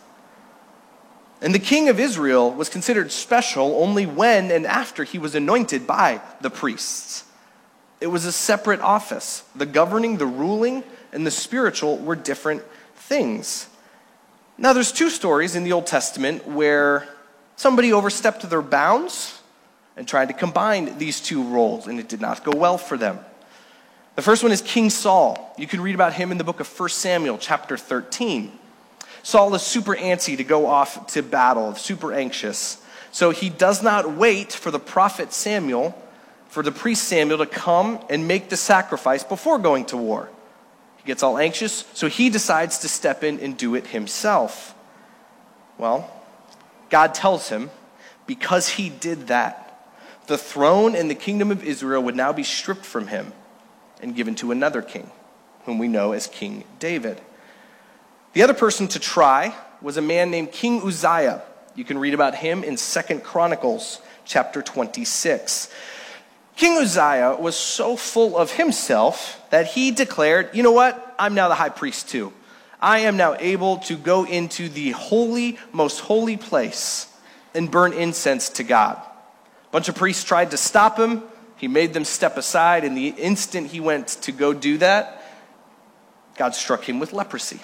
Speaker 9: And the king of Israel was considered special only when and after he was anointed by the priests. It was a separate office. The governing, the ruling, and the spiritual were different things. Now, there's two stories in the Old Testament where somebody overstepped their bounds and tried to combine these two roles, and it did not go well for them. The first one is King Saul. You can read about him in the book of 1 Samuel, chapter 13. Saul is super antsy to go off to battle, super anxious. So he does not wait for the prophet Samuel, for the priest Samuel to come and make the sacrifice before going to war. He gets all anxious, so he decides to step in and do it himself. Well, God tells him, because he did that, the throne and the kingdom of Israel would now be stripped from him and given to another king, whom we know as King David. The other person to try was a man named King Uzziah. You can read about him in 2 Chronicles chapter 26. King Uzziah was so full of himself that he declared, you know what? I'm now the high priest too. I am now able to go into the holy, most holy place and burn incense to God. A bunch of priests tried to stop him. He made them step aside, and the instant he went to go do that, God struck him with leprosy.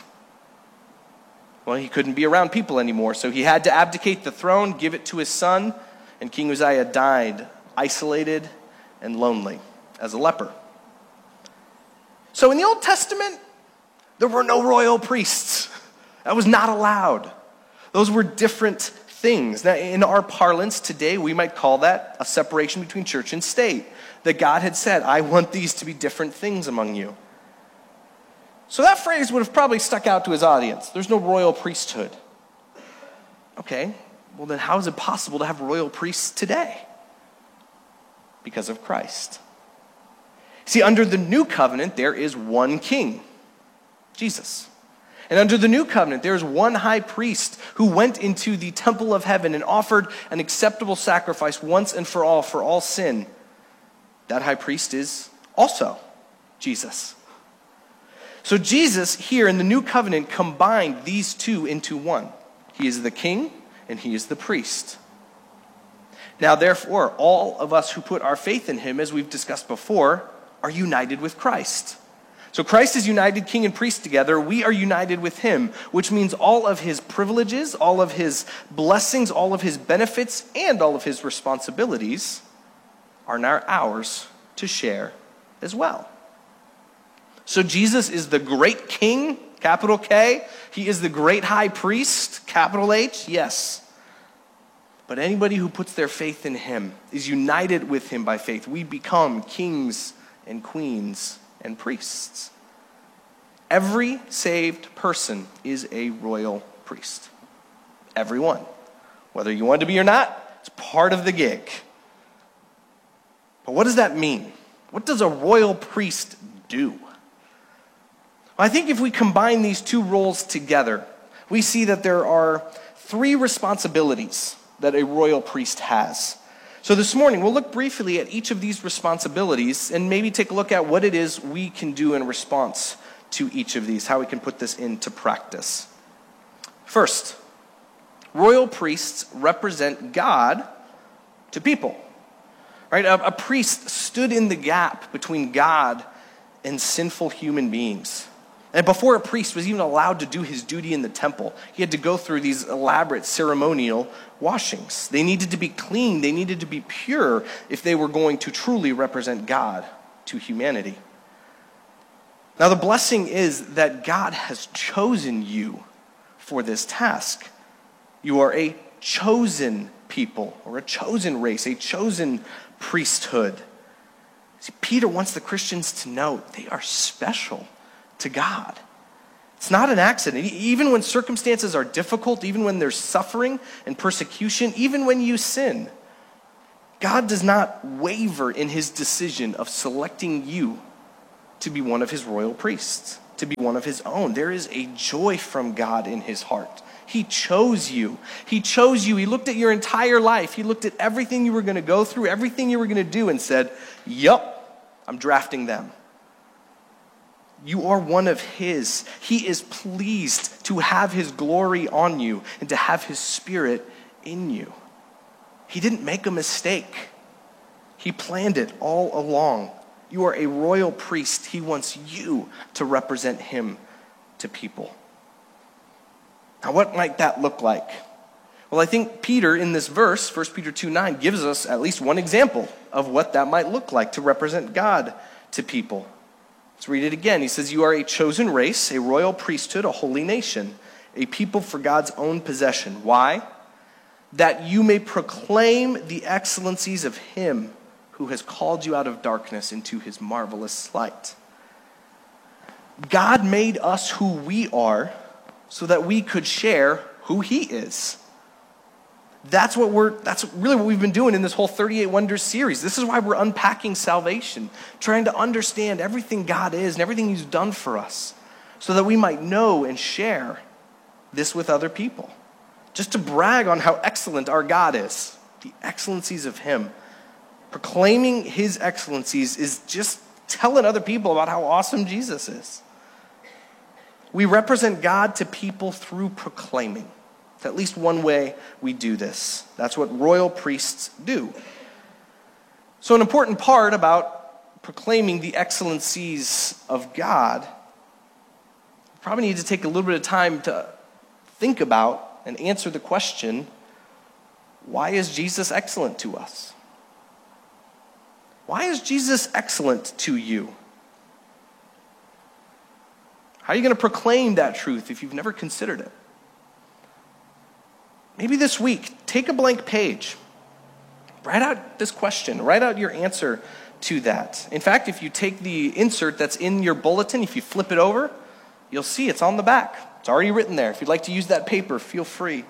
Speaker 9: Well, he couldn't be around people anymore, so he had to abdicate the throne, give it to his son, and King Uzziah died isolated and lonely as a leper. So in the Old Testament, there were no royal priests. That was not allowed. Those were different things. Now, in our parlance today, we might call that a separation between church and state. That God had said, I want these to be different things among you. So that phrase would have probably stuck out to his audience. There's no royal priesthood. Okay, well then how is it possible to have royal priests today? Because of Christ. See, under the new covenant, there is one king, Jesus. And under the new covenant, there is one high priest who went into the temple of heaven and offered an acceptable sacrifice once and for all sin. That high priest is also Jesus. So Jesus here in the new covenant combined these two into one. He is the king and he is the priest. Now therefore, all of us who put our faith in him, as we've discussed before, are united with Christ. So Christ is united king and priest together. We are united with him, which means all of his privileges, all of his blessings, all of his benefits, and all of his responsibilities are now ours to share as well. So Jesus is the great king, capital K. He is the great high priest, capital H, yes. But anybody who puts their faith in him is united with him by faith. We become kings and queens and priests. Every saved person is a royal priest. Everyone. Whether you want to be or not, it's part of the gig. But what does that mean? What does a royal priest do? Well, I think if we combine these two roles together, we see that there are three responsibilities that a royal priest has. So this morning, we'll look briefly at each of these responsibilities and maybe take a look at what it is we can do in response to each of these, how we can put this into practice. First, royal priests represent God to people. Right? A priest stood in the gap between God and sinful human beings. And before a priest was even allowed to do his duty in the temple, he had to go through these elaborate ceremonial washings. They needed to be clean. They needed to be pure if they were going to truly represent God to humanity. Now, the blessing is that God has chosen you for this task. You are a chosen people, or a chosen race, a chosen priesthood. See, Peter wants the Christians to know they are special to God. It's not an accident. Even when circumstances are difficult, even when there's suffering and persecution, even when you sin, God does not waver in his decision of selecting you to be one of his royal priests, to be one of his own. There is a joy from God in his heart. He chose you. He chose you. He looked at your entire life. He looked at everything you were going to go through, everything you were going to do, and said, yup, I'm drafting them. You are one of his. He is pleased to have his glory on you and to have his spirit in you. He didn't make a mistake. He planned it all along. You are a royal priest. He wants you to represent him to people. Now, what might that look like? Well, I think Peter in this verse, 1 Peter 2:9, gives us at least one example of what that might look like to represent God to people. Let's read it again. He says, you are a chosen race, a royal priesthood, a holy nation, a people for God's own possession. Why? That you may proclaim the excellencies of him who has called you out of darkness into his marvelous light. God made us who we are so that we could share who he is. That's really what we've been doing in this whole 38 Wonders series. This is why we're unpacking salvation, trying to understand everything God is and everything he's done for us, so that we might know and share this with other people. Just to brag on how excellent our God is, the excellencies of him. Proclaiming his excellencies is just telling other people about how awesome Jesus is. We represent God to people through proclaiming. It's at least one way we do this. That's what royal priests do. So an important part about proclaiming the excellencies of God, we probably need to take a little bit of time to think about and answer the question, why is Jesus excellent to us? Why is Jesus excellent to you? How are you going to proclaim that truth if you've never considered it? Maybe this week, take a blank page. Write out this question. Write out your answer to that. In fact, if you take the insert that's in your bulletin, if you flip it over, you'll see it's on the back. It's already written there. If you'd like to use that paper, feel free.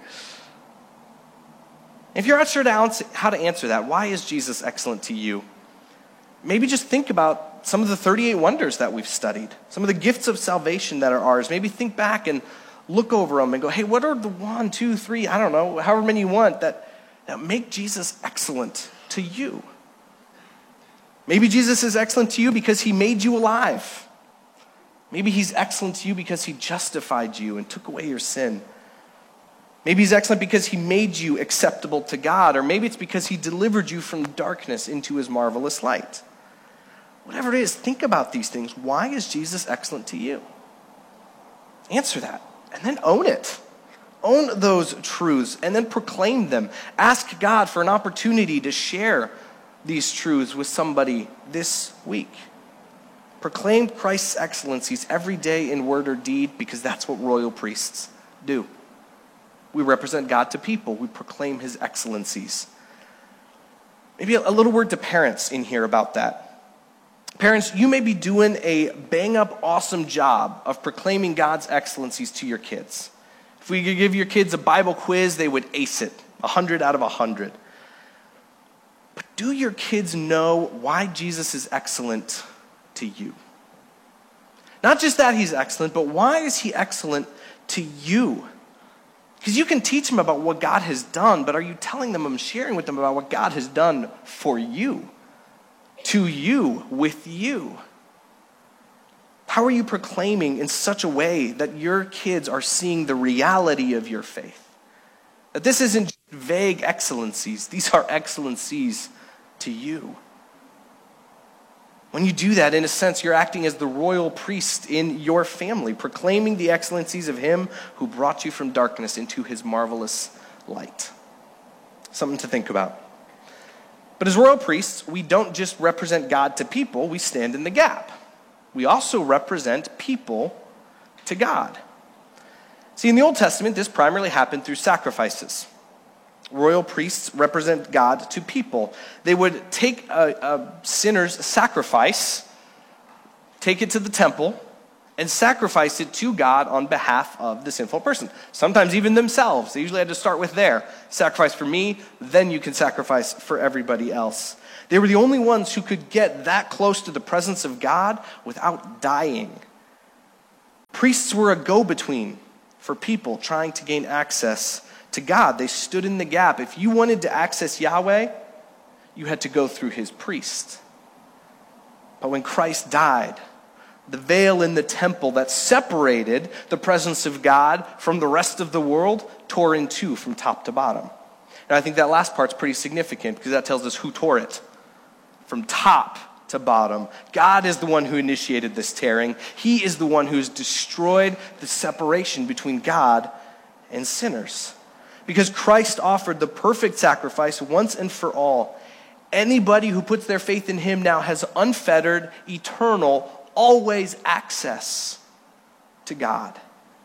Speaker 9: If you're not sure how to answer that, why is Jesus excellent to you? Maybe just think about some of the 38 wonders that we've studied, some of the gifts of salvation that are ours. Maybe think back and look over them and go, hey, what are the 1, 2, 3, I don't know, however many you want that make Jesus excellent to you? Maybe Jesus is excellent to you because he made you alive. Maybe he's excellent to you because he justified you and took away your sin. Maybe he's excellent because he made you acceptable to God, or maybe it's because he delivered you from darkness into his marvelous light. Whatever it is, think about these things. Why is Jesus excellent to you? Answer that, and then own it. Own those truths, and then proclaim them. Ask God for an opportunity to share these truths with somebody this week. Proclaim Christ's excellencies every day in word or deed, because that's what royal priests do. We represent God to people. We proclaim his excellencies. Maybe a little word to parents in here about that. Parents, you may be doing a bang-up awesome job of proclaiming God's excellencies to your kids. If we could give your kids a Bible quiz, they would ace it, 100 out of 100. But do your kids know why Jesus is excellent to you? Not just that he's excellent, but why is he excellent to you? Because you can teach them about what God has done, but are you telling them and sharing with them about what God has done for you, to you, with you? How are you proclaiming in such a way that your kids are seeing the reality of your faith? That this isn't just vague excellencies, these are excellencies to you. When you do that, in a sense, you're acting as the royal priest in your family, proclaiming the excellencies of him who brought you from darkness into his marvelous light. Something to think about. But as royal priests, we don't just represent God to people, we stand in the gap. We also represent people to God. See, in the Old Testament, this primarily happened through sacrifices. Royal priests represent God to people. They would take a sinner's sacrifice, take it to the temple, and sacrifice it to God on behalf of the sinful person. Sometimes even themselves. They usually had to start with their sacrifice for me, then you can sacrifice for everybody else. They were the only ones who could get that close to the presence of God without dying. Priests were a go-between for people trying to gain access to God. They stood in the gap. If you wanted to access Yahweh, you had to go through his priest. But when Christ died, the veil in the temple that separated the presence of God from the rest of the world tore in two from top to bottom. And I think that last part's pretty significant because that tells us who tore it. From top to bottom. God is the one who initiated this tearing. He is the one who has destroyed the separation between God and sinners. Because Christ offered the perfect sacrifice once and for all. Anybody who puts their faith in him now has unfettered, eternal, always access to God.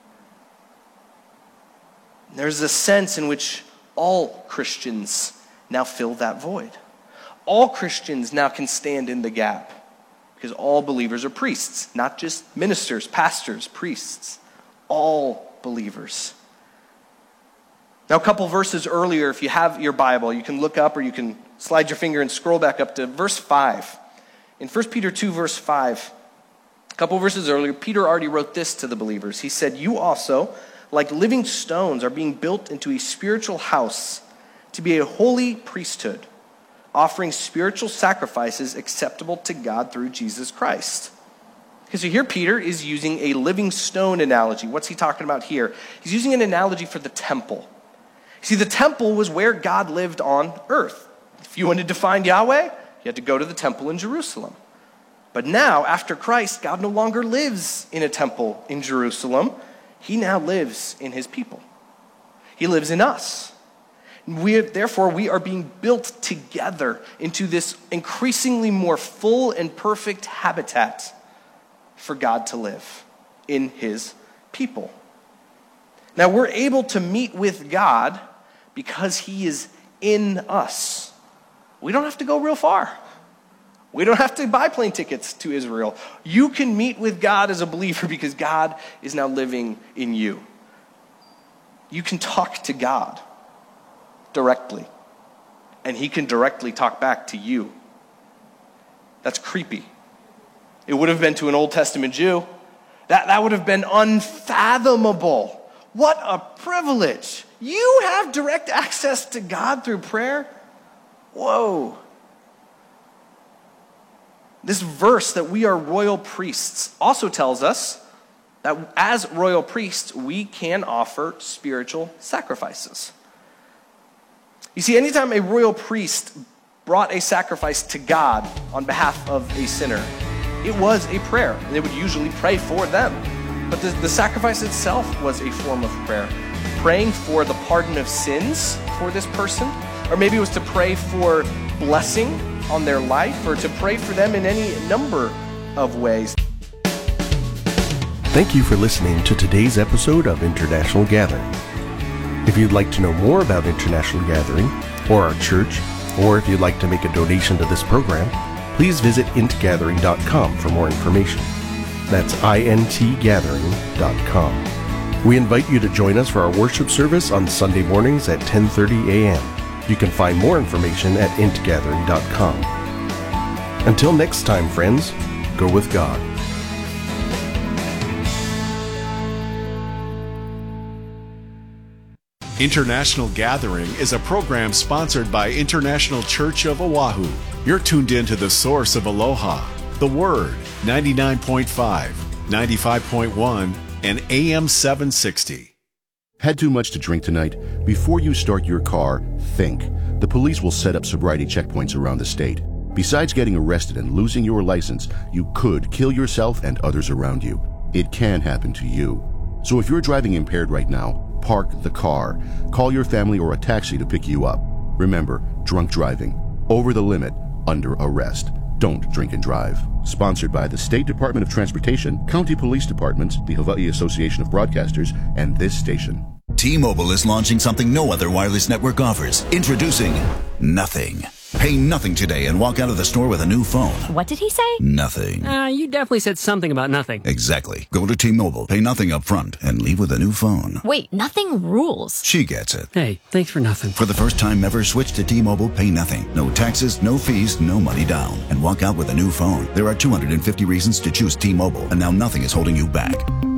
Speaker 9: There's a sense in which all Christians now fill that void. All Christians now can stand in the gap because all believers are priests, not just ministers, pastors, priests. All believers. Now, a couple verses earlier, if you have your Bible, you can look up or you can slide your finger and scroll back up to verse 5. In 1 Peter 2, verse 5, a couple verses earlier, Peter already wrote this to the believers. He said, "You also, like living stones, are being built into a spiritual house to be a holy priesthood, offering spiritual sacrifices acceptable to God through Jesus Christ." Because so here Peter is using a living stone analogy. What's he talking about here? He's using an analogy for the temple. See, the temple was where God lived on earth. If you wanted to find Yahweh, you had to go to the temple in Jerusalem. But now, after Christ, God no longer lives in a temple in Jerusalem. He now lives in his people. He lives in us. Therefore, we are being built together into this increasingly more full and perfect habitat for God to live in his people. Now, we're able to meet with God because he is in us. We don't have to go real far. We don't have to buy plane tickets to Israel. You can meet with God as a believer because God is now living in you. You can talk to God directly, and he can directly talk back to you. That's creepy. It would have been to an Old Testament Jew. That would have been unfathomable. What a privilege. You have direct access to God through prayer? Whoa. This verse that we are royal priests also tells us that as royal priests, we can offer spiritual sacrifices. You see, anytime a royal priest brought a sacrifice to God on behalf of a sinner, it was a prayer, and they would usually pray for them. But the sacrifice itself was a form of prayer. Praying for the pardon of sins for this person, or maybe it was to pray for blessing on their life, or to pray for them in any number of ways.
Speaker 10: Thank you for listening to today's episode of International Gathering. If you'd like to know more about International Gathering, or our church, or if you'd like to make a donation to this program, please visit intgathering.com for more information. That's intgathering.com. We invite you to join us for our worship service on Sunday mornings at 10:30 a.m. You can find more information at intgathering.com. Until next time, friends, go with God.
Speaker 3: International Gathering is a program sponsored by International Church of Oahu. You're tuned in to the source of Aloha, the Word, 99.5, 95.1, and AM 760.
Speaker 11: Had too much to drink tonight? Before you start your car, think. The police will set up sobriety checkpoints around the state. Besides getting arrested and losing your license, you could kill yourself and others around you. It can happen to you. So if you're driving impaired right now, park the car. Call your family or a taxi to pick you up. Remember, drunk driving, over the limit, under arrest. Don't drink and drive. Sponsored by the State Department of Transportation, County Police Departments, the Hawaii Association of Broadcasters, and this station.
Speaker 12: T-Mobile is launching something no other wireless network offers. Introducing Nothing. Pay nothing today and walk out of the store with a new phone.
Speaker 13: What did he say?
Speaker 12: Nothing.
Speaker 14: You definitely said something about nothing.
Speaker 12: Exactly. Go to T-Mobile, pay nothing up front, and leave with a new phone.
Speaker 13: Wait, nothing rules.
Speaker 12: She gets it.
Speaker 14: Hey, thanks for nothing.
Speaker 12: For the first time ever, switch to T-Mobile, pay nothing. No taxes, no fees, no money down. And walk out with a new phone. There are 250 reasons to choose T-Mobile, and now nothing is holding you back.